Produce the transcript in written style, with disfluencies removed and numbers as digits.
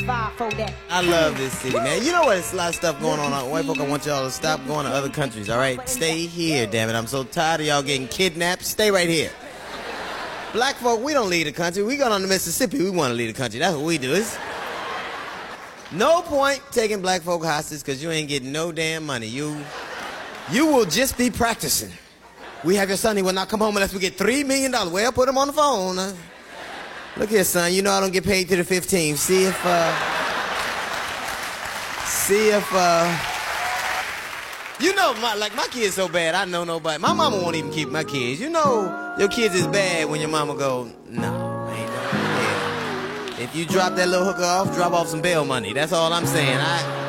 5 for that. I love this city, man. You know what? There's a lot of stuff going on. White folk, I want y'all to stop going to other countries, all right? Stay here, damn it. I'm so tired of y'all getting kidnapped. Stay right here. Black folk, we don't leave the country. We go on to Mississippi. We want to leave the country. That's what we do. It's no point taking black folk hostage because you ain't getting no damn money. You will just be practicing. We have your son. He will not come home unless we get $3 million. Well, put him on the phone. Look here, son. You know I don't get paid till the 15th. See if you know, my kid's so bad, I know nobody. My mama won't even keep my kids. You know your kids is bad when your mama go, no, ain't no way. If you drop that little hooker off, drop off some bail money. That's all I'm saying.